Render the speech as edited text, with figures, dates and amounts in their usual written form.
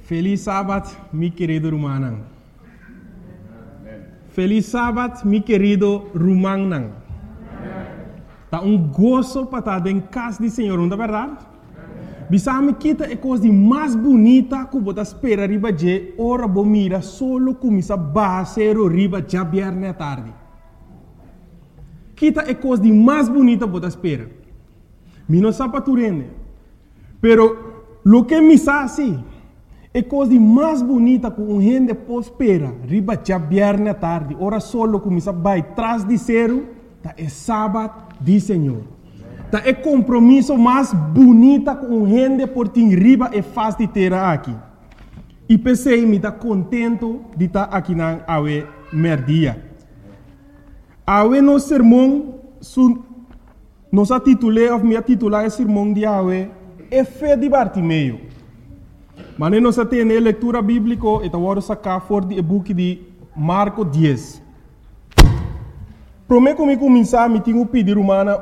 Feliz sábado, mi querido Rumanang. Feliz sábado, mi querido Rumanang. Tá gozo para estar em casa do Senhor, não é verdade? Bisame kita é coisa mais bonita que você espera riba de hora bo mira solo começa basero riba já viernes à tarde. Kita é coisa mais bonita que você espera. Mi não sabe turene. Pero lo que me sabe é coisa mais bonita que gente pode esperar riba já viernes à tarde, hora solo começa vai trás de zero, tá é sábado do Senhor. Tá é compromisso mais bonita com gente por ti riba é fácil de ter aqui. E pensei me tá contento de estar aqui na awe merdia. Awe no sermão nos titulei ou me titular sermão de awe é fé de Bartimeu. Mas nós temos leitura bíblica e vamos sacar fora do book de Marcos 10. Prometo que começar me tenho pedir humana